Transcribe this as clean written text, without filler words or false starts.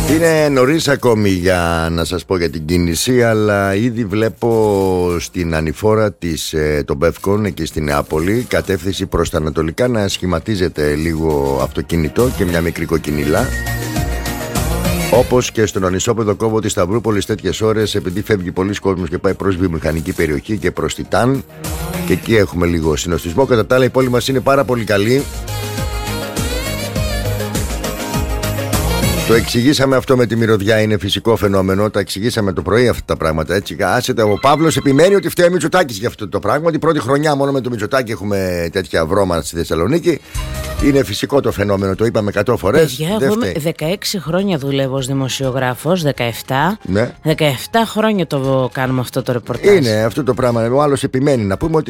Είναι νωρίς ακόμη για να σας πω για την κίνηση, αλλά ήδη βλέπω στην ανηφόρα των Πεύκων εκεί στην Νεάπολη κατεύθυνση προς τα ανατολικά να σχηματίζεται λίγο αυτοκίνητο και μια μικρή κοκκινίλα. Όπως και στον ανισόπεδο κόβο της Σταυρούπολης τέτοιες ώρες, επειδή φεύγει πολλοί κόσμος και πάει προς βιομηχανική περιοχή και προς Τιτάν, και εκεί έχουμε λίγο συνοστισμό. Κατά τα άλλα η πόλη μας είναι πάρα πολύ καλή. Το εξηγήσαμε αυτό με τη μυρωδιά, είναι φυσικό φαινόμενο. Τα εξηγήσαμε το πρωί αυτά τα πράγματα. Έτσι, άσετε, ο Παύλος επιμένει ότι φταίει ο Μητσοτάκης για αυτό το πράγμα. Ότι πρώτη χρονιά μόνο με το Μητσοτάκη έχουμε τέτοια βρώμα στη Θεσσαλονίκη. Είναι φυσικό το φαινόμενο, το είπαμε 100 φορές. Εγώ 16 χρόνια δουλεύω ως δημοσιογράφος, 17. Ναι. 17 χρόνια το κάνουμε αυτό το ρεπορτάζ. Είναι αυτό το πράγμα. Ο άλλος επιμένει να πούμε ότι